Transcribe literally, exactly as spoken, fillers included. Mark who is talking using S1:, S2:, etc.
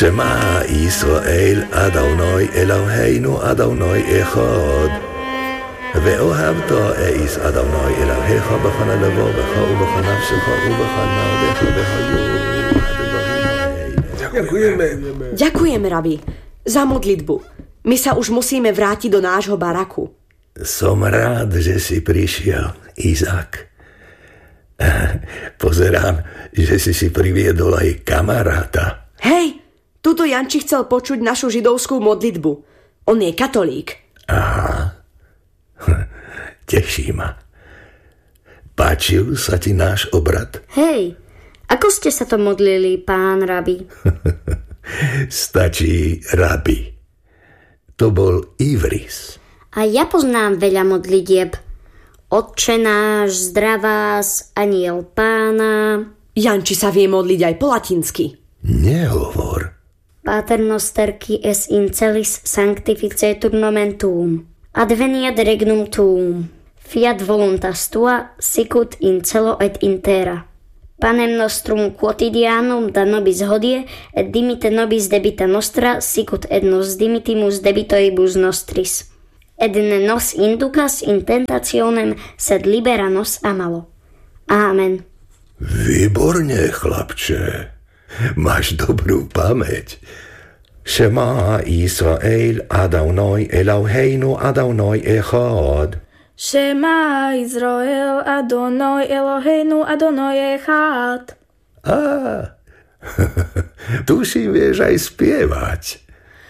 S1: Shema Yisrael Adonai Eloheinu Adonai Echad ואוהבת את אדוני אלוהיך בכל לבבך ובכל נפשך ובכל מאודך והיו הדברים האלה.
S2: Ďakujeme.
S3: Ďakujeme, rabi, za modlitbu. My sa už musíme vrátiť do nášho baraku.
S1: Som rád, že si prišiel, Izák. Pozerám, že si si priviedol aj kamaráta.
S3: Hej, tuto Janči chcel počuť našu židovskú modlitbu. On je katolík.
S1: Aha, teší ma. Páčil sa ti náš obrad?
S4: Hej, ako ste sa to modlili, pán rabi?
S1: Stačí rabi. To bol Ivris.
S4: A ja poznám veľa modlitieb. Otče náš, zdravás, aniel pána.
S3: Janči sa vie modliť aj po latinsky.
S1: Nehovor.
S4: Pater noster qui es in celis sanctificetur nomen tuum. Adveniat regnum tuum. Fiat voluntas tua, sicut in celo et in terra. Panem nostrum quotidianum da nobis hodie, et dimite nobis debita nostra, sicut et nos dimitimus debitoibus nostris. Et ne nos inducas in tentationem, sed libera nos a malo. Amen.
S1: Výborne, chlapče. Máš dobrú pamäť. Shema Yisrael Adonai Eloheinu Adonai Echad.
S5: Shema Yisrael Adonai Eloheinu Adonai Echad.
S1: Á, tuším, vieš aj spievať.